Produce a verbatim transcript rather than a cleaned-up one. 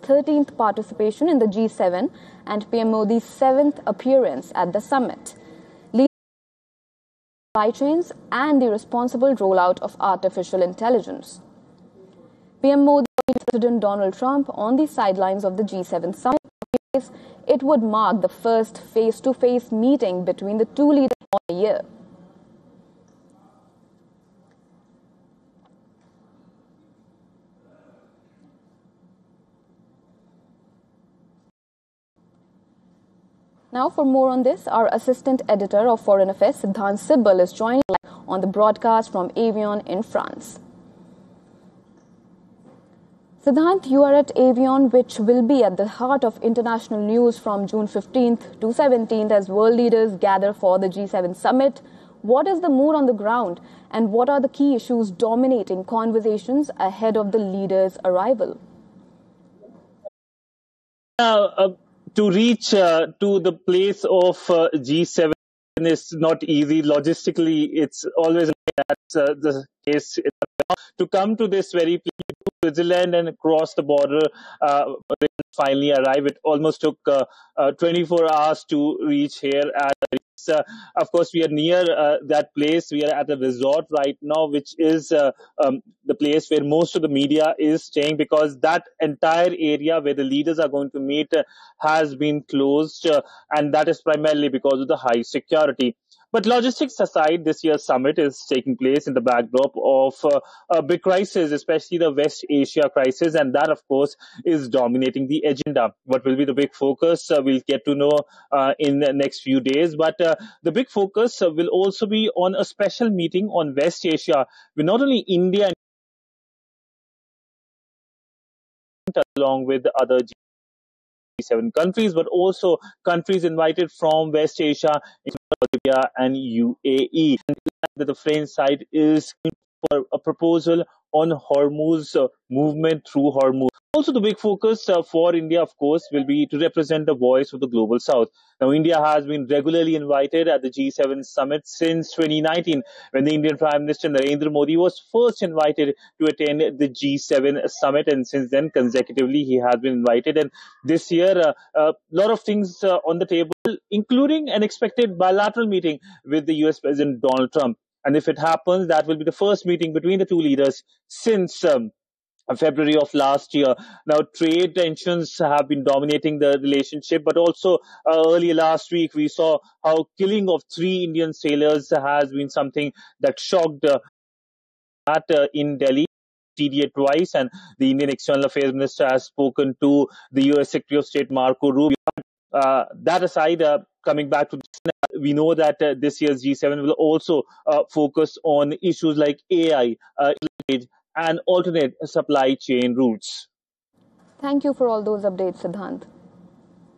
thirteenth participation in the G seven and P M Modi's seventh appearance at the summit. Supply chains and the responsible rollout of artificial intelligence. P M Modi and President Donald Trump on the sidelines of the G seven summit. It would mark the first face-to-face meeting between the two leaders in a year. Now, for more on this, our assistant editor of Foreign Affairs, Siddhant Sibbal, is joining on the broadcast from Avion in France. Siddhant, you are at Avion, which will be at the heart of international news from June fifteenth to seventeenth as world leaders gather for the G seven summit. What is the mood on the ground, and what are the key issues dominating conversations ahead of the leaders' arrival? Uh, uh To reach uh, to the place of uh, G seven is not easy. Logistically, it's always that's, uh, the case. To come to this very place, to Switzerland and cross the border, uh, finally arrive. It almost took uh, uh, twenty-four hours to reach here. At, uh, of course, we are near uh, that place. We are at a resort right now, which is uh, um, the place where most of the media is staying, because that entire area where the leaders are going to meet uh, has been closed, uh, and that is primarily because of the high security. But logistics aside, this year's summit is taking place in the backdrop of uh, a big crisis, especially the West Asia crisis, and that, of course, is dominating the agenda. What will be the big focus? Uh, we'll get to know uh, in the next few days. But uh, the big focus uh, will also be on a special meeting on West Asia, with not only India, along with the other G seven countries, but also countries invited from West Asia, Arabia and U A E. And the French side is for a proposal on Hormuz uh, movement through Hormuz. Also, the big focus uh, for India, of course, will be to represent the voice of the global South. Now, India has been regularly invited at the G seven summit since twenty nineteen, when the Indian Prime Minister Narendra Modi was first invited to attend the G seven summit, and since then, consecutively, he has been invited. And this year, a uh, uh, lot of things uh, on the table, including an expected bilateral meeting with the U S President Donald Trump. And if it happens, that will be the first meeting between the two leaders since um, February of last year. Now, trade tensions have been dominating the relationship, but also uh, earlier last week, we saw how killing of three Indian sailors has been something that shocked uh, at, uh, in Delhi. T D A twice, and the Indian External Affairs Minister has spoken to the U S Secretary of State Marco Rubio. Uh, that aside, uh, coming back to this, we know that uh, this year's G seven will also uh, focus on issues like A I, uh, and alternate supply chain routes. Thank you for all those updates, Siddhant.